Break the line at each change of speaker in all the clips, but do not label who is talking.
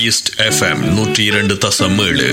East FM 102.7.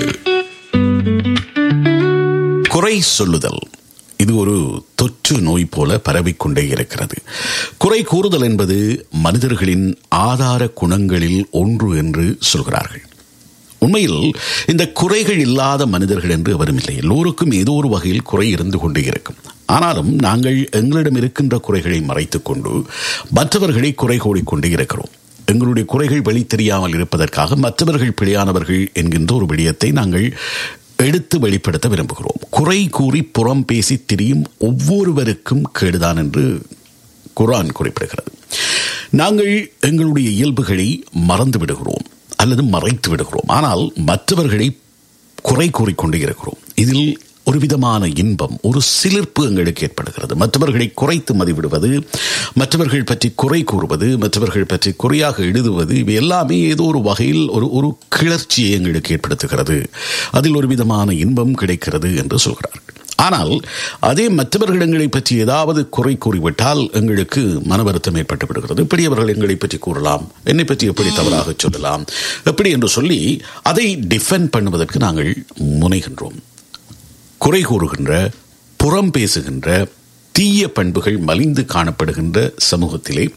குறை சொல்லுதல் இது ஒரு தொற்று நோய் போல பரவிக்கொண்டே இருக்கிறது. குறை கூறுதல் என்பது மனிதர்களின் ஆதார குணங்களில் ஒன்று என்று சொல்கிறார்கள். உண்மையில் இந்த குறைகள் இல்லாத மனிதர்கள் என்று எவரும் இல்லை. எல்லோருக்கும் ஏதோ ஒரு வகையில் குறை இருந்து கொண்டே இருக்கும். ஆனாலும் நாங்கள் எங்களிடம் இருக்கின்ற குறைகளை மறைத்துக் கொண்டு மற்றவர்களை குறை கூறிக்கொண்டே இருக்கிறோம். எங்களுடைய குறைகள் வெளி தெரியாமல் இருப்பதற்காக மற்றவர்கள் பிழையானவர்கள் என்கின்ற ஒரு விடயத்தை நாங்கள் எடுத்து வெளிப்படுத்த விரும்புகிறோம். குறை கூறி புறம் பேசி திரியும் ஒவ்வொருவருக்கும் கேடுதான் என்று குர்ஆன் குறிப்பிடுகிறது. நாங்கள் எங்களுடைய இயல்புகளை மறந்து விடுகிறோம் அல்லது மறைத்து விடுகிறோம். ஆனால் மற்றவர்களை குறை கூறிக்கொண்டே இருக்கிறோம். இதில் ஒரு விதமான இன்பம், ஒரு சிலிர்ப்பு எங்களுக்கு ஏற்படுகிறது. மற்றவர்களை குறைத்து மதிப்பிடுவது, மற்றவர்கள் பற்றி குறை கூறுவது, மற்றவர்கள் பற்றி குறையாக எழுதுவது, இவை எல்லாமே ஏதோ ஒரு வகையில் ஒரு கிளர்ச்சியை எங்களுக்கு ஏற்படுத்துகிறது. அதில் ஒரு விதமான இன்பம் கிடைக்கிறது என்று சொல்கிறார்கள். ஆனால் அதே மற்றவர்களை பற்றி ஏதாவது குறை கூறிவிட்டால் எங்களுக்கு மன வருத்தம் ஏற்பட்டு விடுகிறது. எப்படி அவர்கள் எங்களை பற்றி கூறலாம், என்னை பற்றி எப்படி தவறாக சொல்லலாம், எப்படி என்று சொல்லி அதை டிஃபெண்ட் பண்ணுவதற்கு நாங்கள் முனைகின்றோம். குறை கூறுகின்ற, புறம் பேசுகின்ற தீய பண்புகள் மலிந்து காணப்படுகின்ற சமூகத்திலே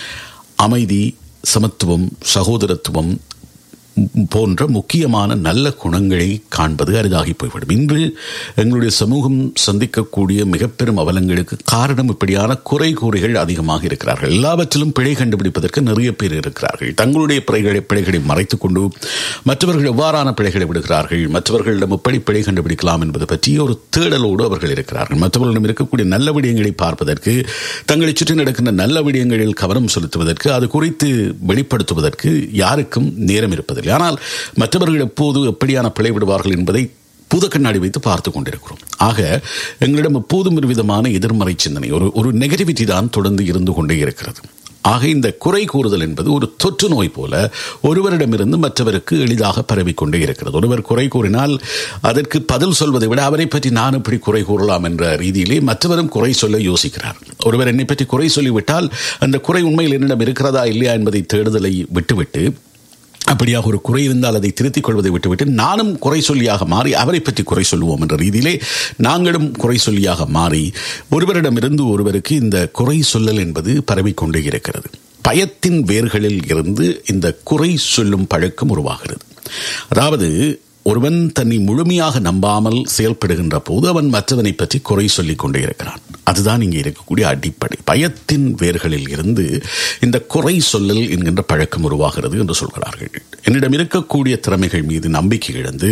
அமைதி, சமத்துவம், சகோதரத்துவம் போன்ற முக்கியமான நல்ல குணங்களை காண்பது அரிதாகி போய்விடும். இன்று எங்களுடைய சமூகம் சந்திக்கக்கூடிய மிக பெரும் அவலங்களுக்கு காரணம் இப்படியான குறை கூறிகள் அதிகமாக இருக்கிறார்கள். எல்லாவற்றிலும் பிழை கண்டுபிடிப்பதற்கு நிறைய பேர் இருக்கிறார்கள். தங்களுடைய பிழைகளை மறைத்துக் கொண்டு மற்றவர்கள் எவ்வாறான பிழைகளை விடுகிறார்கள், மற்றவர்களிடம் எப்படி பிழை கண்டுபிடிக்கலாம் என்பது பற்றி ஒரு தேடலோடு அவர்கள் இருக்கிறார்கள். மற்றவர்களிடம் இருக்கக்கூடிய நல்ல விடயங்களை பார்ப்பதற்கு, தங்களை சுற்றி நடக்கின்ற நல்ல விடயங்களில் கவனம் செலுத்துவதற்கு, அது குறித்து வெளிப்படுத்துவதற்கு யாருக்கும் நேரம் இருப்பதில்லை. ஆனால் மற்றவர்கள் எப்போது எப்படியான பிழை விடுவார்கள் என்பதை பூத கண்ணாடி வைத்து பார்த்து கொண்டிருக்கிறோம். ஆக எங்களிடம் எப்போதும் ஒரு விதமான எதிர்மறை சிந்தனை, ஒரு நெகட்டிவிட்டி தான் தொடர்ந்து இருந்து கொண்டே இருக்கிறது. ஆக இந்த குறை கூறுதல் என்பது ஒரு தொற்று நோய் போல ஒருவரிடமிருந்து மற்றவருக்கு எளிதாக பரவிக்கொண்டே இருக்கிறது. ஒருவர் குறை கூறினால் அதற்கு பதில் சொல்வதை விட அவரை பற்றி நான் எப்படி குறை கூறலாம் என்ற ரீதியிலே மற்றவரும் குறை சொல்ல யோசிக்கிறார். ஒருவர் என்னை பற்றி குறை சொல்லிவிட்டால் அந்த குறை உண்மையில் என்னிடம் இருக்கிறதா இல்லையா என்பதை தேடுதலை விட்டுவிட்டு, அப்படியாக ஒரு குறை இருந்தால் அதை திருத்திக் கொள்வதை விட்டுவிட்டு நானும் குறை சொல்லியாக மாறி அவரை பற்றி குறை சொல்லுவோம் என்ற ரீதியிலே நாங்களும் குறை சொல்லியாக மாறி ஒருவரிடமிருந்து ஒருவருக்கு இந்த குறை சொல்லல் என்பது பரவிக்கொண்டே இருக்கிறது. பயத்தின் வேர்களில் இருந்து இந்த குறை சொல்லும் பழக்கம் உருவாகிறது. அதாவது ஒருவன் தன்னை முழுமையாக நம்பாமல் செயல்படுகின்ற போது அவன் மற்றவனை பற்றி குறை சொல்லிக் கொண்டே இருக்கிறான். அதுதான் இங்கே இருக்கக்கூடிய அடிப்படை. பயத்தின் வேர்களில் இருந்து இந்த குறை சொல்லல் என்கின்ற பழக்கம் உருவாகிறது என்று சொல்கிறார்கள். என்னிடம் இருக்கக்கூடிய திறமைகள் மீது நம்பிக்கை இழந்து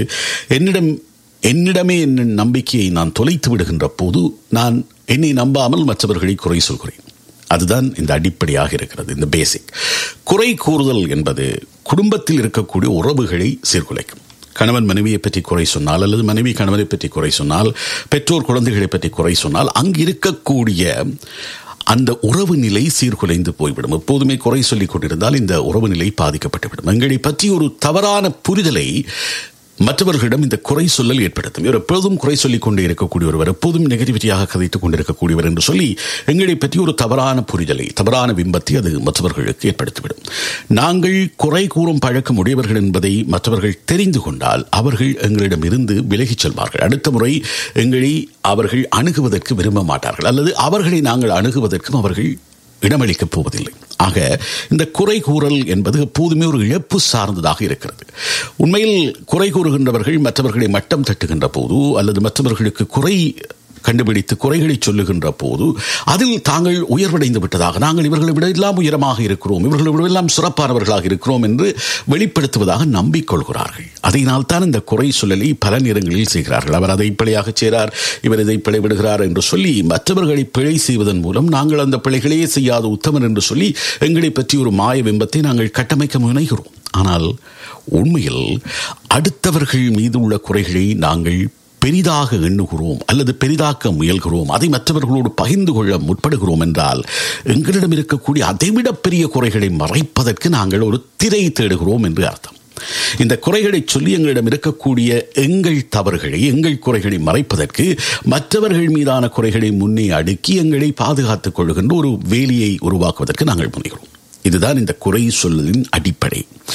என்னிடமே என் நம்பிக்கையை நான் தொலைத்து விடுகின்ற போது நான் என்னை நம்பாமல் மற்றவர்களை குறை சொல்கிறேன். அதுதான் இந்த அடிப்படையாக இருக்கிறது, இந்த பேசிக். குறை கூறுதல் என்பது குடும்பத்தில் இருக்கக்கூடிய உறவுகளை சீர்குலைக்கும். கணவன் மனைவியை பற்றி குறை சொன்னால், அல்லது மனைவி கணவனை பற்றி குறை சொன்னால், பெற்றோர் குழந்தைகளை பற்றி குறை சொன்னால் அங்கு இருக்கக்கூடிய அந்த உறவு நிலை சீர்குலைந்து போய்விடும். எப்போதுமே குறை சொல்லிக் கொண்டிருந்தால் இந்த உறவு நிலை பாதிக்கப்பட்டுவிடும். எங்களை பற்றி ஒரு தவறான புரிதலை மற்றவர்களிடம் இந்த குறை சொல்லல் ஏற்படுத்தும். இவர் எப்போதும் குறை சொல்லிக் கொண்டே இருக்கக்கூடிய ஒருவர், எப்போதும் நெகட்டிவிட்டியாக கதைத்துக் கொண்டிருக்கக்கூடியவர் என்று சொல்லி எங்களை பற்றி ஒரு தவறான புரிதலை, தவறான பிம்பத்தை அது மற்றவர்களுக்கு ஏற்படுத்திவிடும். நாங்கள் குறை கூறும் பழக்கம் உடையவர்கள் என்பதை மற்றவர்கள் தெரிந்து கொண்டால் அவர்கள் எங்களிடம் இருந்து விலகிச் செல்வார்கள். அடுத்த முறை எங்களை அவர்கள் அணுகுவதற்கு விரும்ப மாட்டார்கள், அல்லது அவர்களை நாங்கள் அணுகுவதற்கும் அவர்கள் இடமளிக்கப் போவதில்லை. ஆக இந்த குறை கூறல் என்பது எப்போதுமே ஒரு இழப்பு சார்ந்ததாக இருக்கிறது. உண்மையில் குறை கூறுகின்றவர்கள் மற்றவர்களை மட்டம் தட்டுகின்ற போது, அல்லது மற்றவர்களுக்கு குறை கண்டுபிடித்து குறைகளை சொல்லுகின்ற போது அதில் தாங்கள் உயர்வடைந்து விட்டதாக, நாங்கள் இவர்களை விட எல்லாம் உயரமாக இருக்கிறோம், இவர்களை விட எல்லாம் சிறப்பானவர்களாக இருக்கிறோம் என்று வெளிப்படுத்துவதாக நம்பிக்கொள்கிறார்கள். அதனால் தான் இந்த குறை சொல்லலை பல நேரங்களில் செய்கிறார்கள். அவர் அதை பிழையாக செய்கிறார், இவர் இதை பிழை விடுகிறார் என்று சொல்லி மற்றவர்களை பிழை செய்வதன் மூலம் நாங்கள் அந்த பிழைகளையே செய்யாத உத்தமன் என்று சொல்லி எங்களை பற்றி ஒரு மாய பிம்பத்தை நாங்கள் கட்டமைக்க முனைகிறோம். ஆனால் உண்மையில் அடுத்தவர்கள் மீது உள்ள குறைகளை நாங்கள் பெரிதாக எண்ணுகிறோம் அல்லது பெரிதாக்க முயல்கிறோம், அதை மற்றவர்களோடு பகிர்ந்து கொள்ள முற்படுகிறோம் என்றால் எங்களிடம் இருக்கக்கூடிய அதைவிட பெரிய குறைகளை மறைப்பதற்கு நாங்கள் ஒரு திரை தேடுகிறோம் என்று அர்த்தம். இந்த குறைகளை சொல்லி எங்களிடம் இருக்கக்கூடிய எங்கள் தவறுகளை, எங்கள் குறைகளை மறைப்பதற்கு மற்றவர்கள் மீதான குறைகளை முன்னே அடுக்கி எங்களை பாதுகாத்துக் கொள்கின்ற ஒரு வேலியை உருவாக்குவதற்கு நாங்கள் முனைகிறோம். இதுதான் இந்த குறை சொல்லலின் அடிப்படை.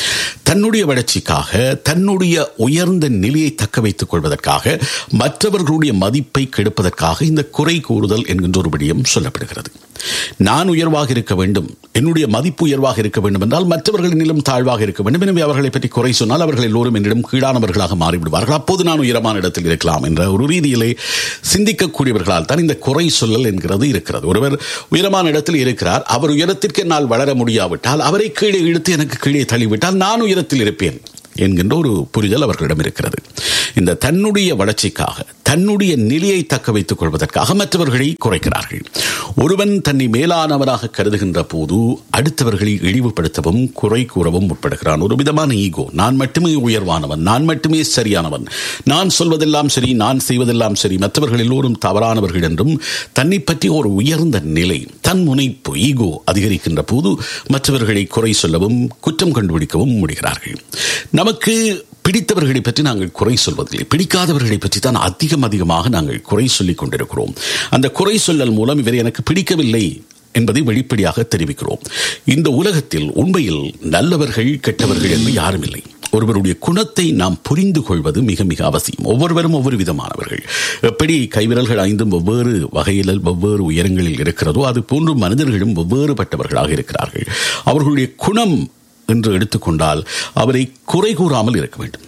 தன்னுடைய வளர்ச்சிக்காக, தன்னுடைய உயர்ந்த நிலையை தக்க வைத்துக் கொள்வதற்காக, மற்றவர்களுடைய மதிப்பை கெடுப்பதற்காக இந்த குறை கூறுதல் என்கின்ற ஒரு விடயம் சொல்லப்படுகிறது. நான் உயர்வாக இருக்க வேண்டும், என்னுடைய மதிப்பு உயர்வாக இருக்க வேண்டும் என்றால் மற்றவர்களிடம் தாழ்வாக இருக்க வேண்டும். எனவே அவர்களை பற்றி குறை சொன்னால் அவர்கள் எல்லோரும் என்னிடம் கீழானவர்களாக மாறிவிடுவார்கள், அப்போது நான் உயரமான இடத்தில் இருக்கலாம் என்ற ஒரு ரீதியிலே சிந்திக்கக்கூடியவர்களால் தான் இந்த குறை சொல்லல் என்கிறது இருக்கிறது. ஒருவர் உயரமான இடத்தில் இருக்கிறார், அவர் உயரத்திற்கு என்னால் வளர முடியாவிட்டால், அவரை கீழே இழுத்து எனக்கு கீழே தள்ளிவிட்டால் நான் உயரத்தில் இருப்பேன் என்கின்ற ஒரு புரிதல் அவர்களிடம் இருக்கிறது. இந்த தன்னுடைய வளர்ச்சிக்காக, தன்னுடைய நிலையை தக்க வைத்துக் கொள்வதற்காக மற்றவர்களை குறைக்கிறார்கள். ஒருவன் தன்னை மேலானவராக கருதுகின்ற போது அடுத்தவர்களை இழிவுபடுத்தவும் குறை கூறவும் முற்படுகிறான். ஒரு விதமான ஈகோ, நான் மட்டுமே உயர்வானவன், நான் மட்டுமே சரியானவன், நான் சொல்வதெல்லாம் சரி, நான் செய்வதெல்லாம் சரி, மற்றவர்கள் எல்லோரும் தவறானவர்கள் என்றும் தன்னை பற்றி ஒரு உயர்ந்த நிலை, தன் முனைப்பு, ஈகோ அதிகரிக்கின்ற போது மற்றவர்களை குறை சொல்லவும் குற்றம் கண்டுபிடிக்கவும் முடிகிறார்கள். நமக்கு பிடித்தவர்களை பற்றி நாங்கள் குறை சொல்வதில்லை, பிடிக்காதவர்களை பற்றி தான் அதிகமாக நாங்கள் குறை சொல்லிக் கொண்டிருக்கிறோம். அந்த குறை சொல்லல் மூலம் இவர் எனக்கு பிடிக்கவில்லை என்பதை வெளிப்படையாக தெரிவிக்கிறோம். இந்த உலகத்தில் உண்மையில் நல்லவர்கள் கெட்டவர்கள் என்று யாரும் இல்லை. ஒருவருடைய குணத்தை நாம் புரிந்து கொள்வது மிக மிக அவசியம். ஒவ்வொருவரும் ஒவ்வொரு விதமானவர்கள். எப்படி கைவிரல்கள் ஐந்தும் வெவ்வேறு வகையில் வெவ்வேறு உயரங்களில் இருக்கிறதோ அது போன்று மனிதர்களும் வெவ்வேறுபட்டவர்களாக இருக்கிறார்கள். அவர்களுடைய குணம் என்று எடுத்துக்கொண்டால் அவரை குறை கூறாமல் இருக்க வேண்டும்.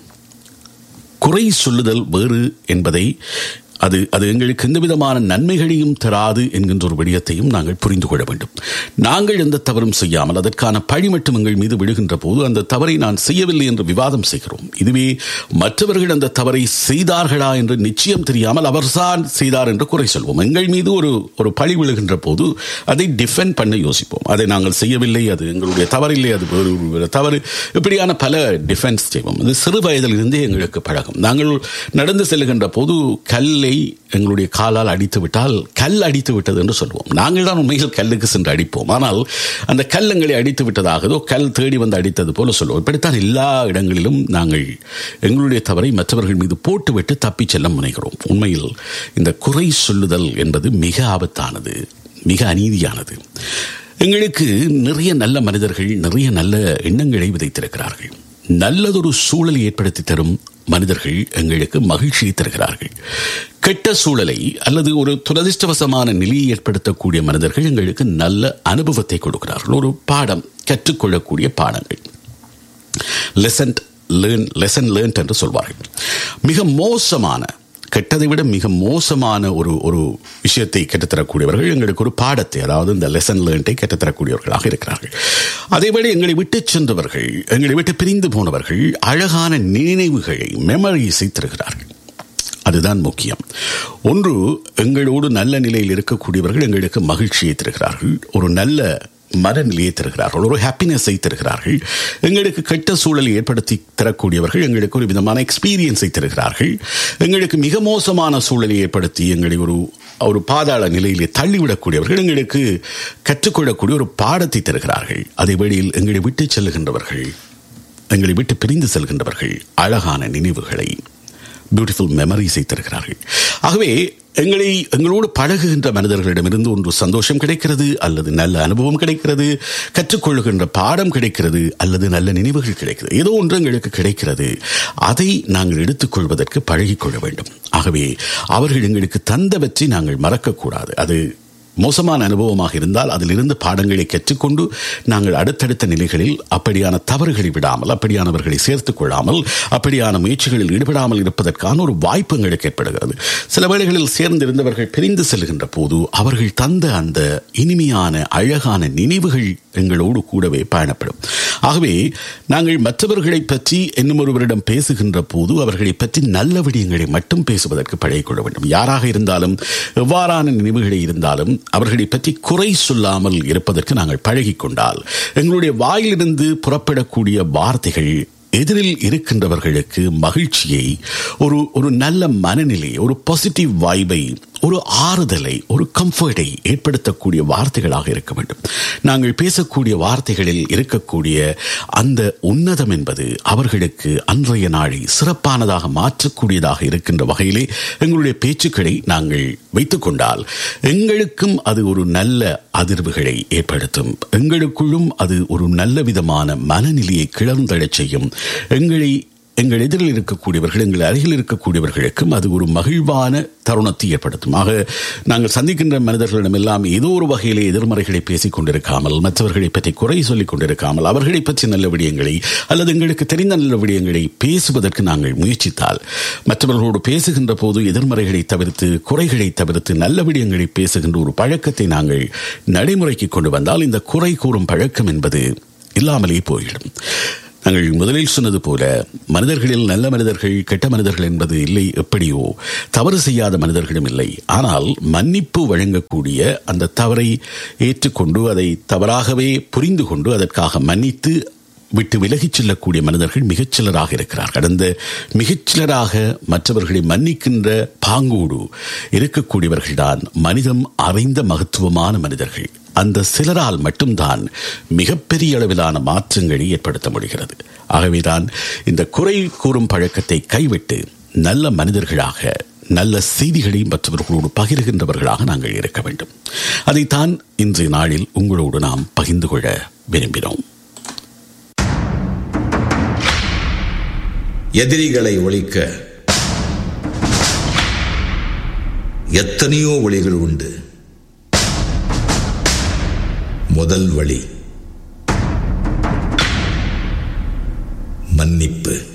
குறை சொல்லுதல் வேறு என்பதை அது எங்களுக்கு எந்த விதமான நன்மைகளையும் தராது என்கின்ற ஒரு விடயத்தையும் நாங்கள் புரிந்து கொள்ள வேண்டும். நாங்கள் எந்த தவறும் செய்யாமல் அதற்கான பழி மட்டும் எங்கள் மீது விழுகின்ற போது அந்த தவறை நான் செய்யவில்லை என்று விவாதம் செய்கிறோம். இதுவே மற்றவர்கள் அந்த தவறை செய்தார்களா என்று நிச்சயம் தெரியாமல் அவர்தான் செய்தார் என்று குறை சொல்வோம். எங்கள் மீது ஒரு பழி விழுகின்ற போது அதை டிஃபெண்ட் பண்ண யோசிப்போம். அதை நாங்கள் செய்யவில்லை, அது எங்களுடைய தவறில்லை, அது வேறு தவறு, இப்படியான பல டிஃபென்ஸ் செய்வோம். இது சிறு வயதிலிருந்தே எங்களுக்கு பழகும். நாங்கள் நடந்து செல்லுகின்ற போது கல்லை எங்களுடைய காலால் அடித்து விட்டால் கல் அடித்து விட்டது என்று சொல்வோம். நாங்கள் தான் உண்மையில் கல்லுக்கு சென்று அடிப்போம். ஆனால் அந்த கல்லங்களை அடித்து விட்டதாகதோ கல் தேடி வந்து அடித்தது போல சொல்லுவோம். இப்படித்தான் எல்லா இடங்களிலும் நாங்கள் எங்களுடைய தவறை மற்றவர்கள் மீது போட்டுவிட்டு தப்பி செல்ல முனைகிறோம். உண்மையில் இந்த குறை சொல்லுதல் என்பது மிக ஆபத்தானது, மிக அநீதியானது. எங்களுக்கு நிறைய நல்ல மனிதர்கள் நிறைய நல்ல எண்ணங்களை விதைத்திருக்கிறார்கள். நல்லதொரு சூழலை ஏற்படுத்தி தரும் மனிதர்கள் எங்களுக்கு மகிழ்ச்சியை தருகிறார்கள். கெட்ட சூழலை அல்லது ஒரு துரதிர்ஷ்டவசமான நிலையை ஏற்படுத்தக்கூடிய மனிதர்கள் எங்களுக்கு நல்ல அனுபவத்தை கொடுக்கிறார்கள். ஒரு பாடம், கற்றுக்கொள்ளக்கூடிய பாடங்கள், லெசன் லேர்ன்ட் என்று சொல்வார்கள். மிக மோசமான, கெட்டதை விட மிக மோசமான ஒரு விஷயத்தை கற்றுத்தரக்கூடியவர்கள் எங்களுக்கு ஒரு பாடத்தை, அதாவது இந்த லெசன் லேர்ன்ட்டை கற்றுத்தரக்கூடியவர்களாக இருக்கிறார்கள். அதேவேளை எங்களை விட்டு சென்றவர்கள், எங்களை விட்டு பிரிந்து போனவர்கள் அழகான நினைவுகளை, மெமரிஸை தருகிறார்கள். அதுதான் முக்கியம். ஒன்று, எங்களோடு நல்ல நிலையில் இருக்கக்கூடியவர்கள் எங்களுக்கு மகிழ்ச்சியை தருகிறார்கள், ஒரு நல்ல மனநிலையை தருகிறார்கள், ஒரு ஹாப்பினஸை தருகிறார்கள். எங்களுக்கு கெட்ட சூழலை ஏற்படுத்தி தரக்கூடியவர்கள் எங்களுக்கு ஒரு விதமான எக்ஸ்பீரியன்ஸை தருகிறார்கள். எங்களுக்கு மிக மோசமான சூழலை ஏற்படுத்தி எங்களை ஒரு பாதாள நிலையிலே தள்ளிவிடக்கூடியவர்கள் எங்களுக்கு கற்றுக்கொள்ளக்கூடிய ஒரு பாடத்தை தருகிறார்கள். அதே வேளையில் எங்களை விட்டு செல்லுகின்றவர்கள், எங்களை விட்டு பிரிந்து செல்கின்றவர்கள் அழகான நினைவுகளை, பியூட்டிஃபுல் மெமரிஸை தருகிறார்கள். ஆகவே எங்களோடு பழகுகின்ற மனிதர்களிடமிருந்து ஒன்று சந்தோஷம் கிடைக்கிறது, அல்லது நல்ல அனுபவம் கிடைக்கிறது, கற்றுக்கொள்ளுகின்ற பாடம் கிடைக்கிறது, அல்லது நல்ல நினைவுகள் கிடைக்கிறது. ஏதோ ஒன்று எங்களுக்கு கிடைக்கிறது. அதை நாங்கள் எடுத்துக்கொள்வதற்கு பழகிக்கொள்ள வேண்டும். ஆகவே அவர்கள் எங்களுக்கு தந்தவற்றை நாங்கள் மறக்கக்கூடாது. அது மோசமான அனுபவமாக இருந்தால் அதிலிருந்து பாடங்களை கற்றுக்கொண்டு நாங்கள் அடுத்தடுத்த நிலைகளில் அப்படியான தவறுகளை விடாமல், அப்படியானவர்களை சேர்த்துக் கொள்ளாமல், அப்படியான முயற்சிகளில் ஈடுபடாமல் இருப்பதற்கான ஒரு வாய்ப்பு எங்களுக்கு ஏற்படுகிறது. சில வேளைகளில் சேர்ந்திருந்தவர்கள் பிரிந்து செல்கின்ற போது அவர்கள் தந்த அந்த இனிமையான அழகான நினைவுகள் எங்களோடு கூடவே பயணப்படும். ஆகவே நாங்கள் மற்றவர்களை பற்றி இன்னும் ஒருவரிடம் பேசுகின்ற போது அவர்களை பற்றி நல்ல விடயங்களை மட்டும் பேசுவதற்கு பழகிக்கொள்ள வேண்டும். யாராக இருந்தாலும், எவ்வாறான நினைவுகளை இருந்தாலும் அவர்களை பற்றி குறை சொல்லாமல் இருப்பதற்கு நாங்கள் பழகிக்கொண்டால் எங்களுடைய வாயிலிருந்து புறப்படக்கூடிய வார்த்தைகள் எதிரில் இருக்கின்றவர்களுக்கு மகிழ்ச்சியை, ஒரு நல்ல மனநிலை, ஒரு பாசிட்டிவ் வைபை, ஒரு ஆறுதலை, ஒரு கம்ஃபர்ட்டை ஏற்படுத்தக்கூடிய வார்த்தைகளாக இருக்க வேண்டும். நாங்கள் பேசக்கூடிய வார்த்தைகளில் இருக்கக்கூடிய அந்த உன்னதம் என்பது அவர்களுக்கு அன்றைய நாளை சிறப்பானதாக மாற்றக்கூடியதாக இருக்கின்ற வகையிலே எங்களுடைய பேச்சுக்களை நாங்கள் வைத்துக் கொண்டால் எங்களுக்கும் அது ஒரு நல்ல அதிர்வுகளை ஏற்படுத்தும். எங்களுக்குள்ளும் அது ஒரு நல்ல விதமான மனநிலையை கிளர்ந்தெழச் செய்யும். எங்கள் எதிரில் இருக்கக்கூடியவர்கள், எங்கள் அருகில் இருக்கக்கூடியவர்களுக்கும் அது ஒரு மகிழ்வான தருணத்தை ஏற்படுத்தும். ஆக நாங்கள் சந்திக்கின்ற மனிதர்களிடமெல்லாம் ஏதோ ஒரு வகையிலே எதிர்மறைகளை பேசிக் கொண்டிருக்காமல், மற்றவர்களை பற்றி குறை சொல்லிக் கொண்டிருக்காமல், அவர்களை பற்றி நல்ல விடயங்களை அல்லது எங்களுக்கு தெரிந்த நல்ல விடயங்களை பேசுவதற்கு நாங்கள் முயற்சித்தால், மற்றவர்களோடு பேசுகின்ற போது எதிர்மறைகளை தவிர்த்து, குறைகளை தவிர்த்து நல்ல விடயங்களை பேசுகின்ற ஒரு பழக்கத்தை நாங்கள் நடைமுறைக்கு கொண்டு வந்தால் இந்த குறை கூறும் பழக்கம் என்பது இல்லாமலே போயிடும். நாங்கள் முதலில் சொன்னது போல மனிதர்களில் நல்ல மனிதர்கள், கெட்ட மனிதர்கள் என்பது இல்லை. எப்படியோ தவறு செய்யாத மனிதர்களும் இல்லை. ஆனால் மன்னிப்பு வழங்கக்கூடிய, அந்த தவறை ஏற்றுக்கொண்டு அதை தவறாகவே புரிந்து கொண்டு அதற்காக மன்னித்து விட்டு விலகிச் செல்லக்கூடிய மனிதர்கள் மிகச்சிலராக இருக்கிறார்கள். அந்த மிகச்சிலராக மற்றவர்களை மன்னிக்கின்ற பாங்கோடு இருக்கக்கூடியவர்கள்தான் மனிதம் அறிந்த மகத்துவமான மனிதர்கள். அந்த சிலரால் மட்டும்தான் மிகப்பெரிய அளவிலான மாற்றங்களை ஏற்படுத்த முடிகிறது. ஆகவேதான் இந்த குறை கூறும் பழக்கத்தை கைவிட்டு நல்ல மனிதர்களாக, நல்ல செய்திகளை மற்றவர்களோடு பகிர்கின்றவர்களாக நாங்கள் இருக்க வேண்டும். அதைத்தான் இன்றைய நாளில் உங்களோடு நாம் பகிர்ந்து கொள்ள விரும்பினோம்.
எதிரிகளை ஒழிக்க எத்தனையோ வழிகள் உண்டு. முதல் வழி மன்னிப்பு.